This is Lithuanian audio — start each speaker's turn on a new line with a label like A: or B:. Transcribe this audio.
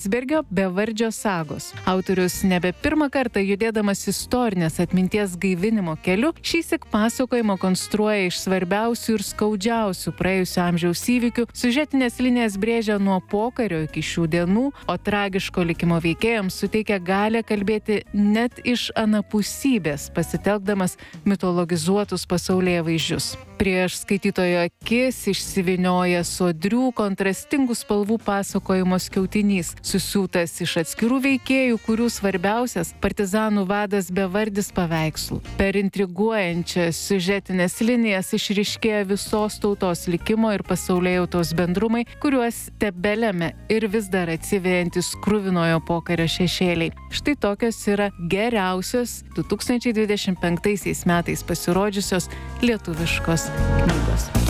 A: Landsbergio Bevardžio sagos. Autorius nebe pirmą kartą judėdamas istorinės atminties gaivinimo keliu, šįsyk pasakojimo konstruoja iš svarbiausių ir skaudžiausių praėjusio amžiaus įvykių, siužetinės linijas brėžia nuo pokario iki šių dienų, o tragiško likimo veikėjams suteikia galią kalbėti net iš anapusybės, pasitelkdamas mitologizuotus pasaulėvaizdžius. Prieš skaitytojo akis išsivynioja sodrių, kontrastingų spalvų pasakojimo skiautinys, susiūtas iš atskirų veikėjų, kurių svarbiausias partizanų vadas Bevardis paveikslų. Per intriguojančias siužetinės linijas išryškėja visos tautos likimo ir pasaulėjautos bendrumai, kuriuos tebelėme ir vis dar atsivejantis kruvinojo pokario šešėliai. Štai tokios yra geriausios 2025 metais pasirodžiusios lietuviškos knygos.